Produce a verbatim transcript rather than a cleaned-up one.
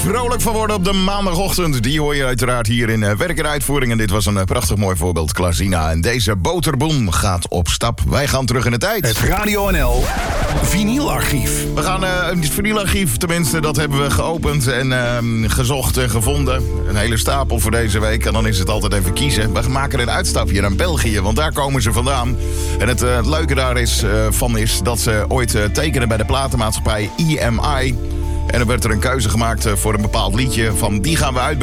vrolijk van worden op de maandagochtend. Die hoor je uiteraard hier in uh, werk en uitvoering. En dit was een uh, prachtig mooi voorbeeld, Klazina. En deze boterboom gaat op stap. Wij gaan terug in de tijd. Het Radio N L vinylarchief. We gaan uh, het vinylarchief, tenminste, dat hebben we geopend en uh, gezocht en gevonden. Een hele stapel voor deze week. En dan is het altijd even kiezen. We maken een uitstapje naar België, want daar komen ze vandaan. En het, uh, het leuke daar is, uh, van is dat ze ooit uh, tekenen bij de platenmaatschappij E M I. En er werd er een keuze gemaakt voor een bepaald liedje van die gaan we uit.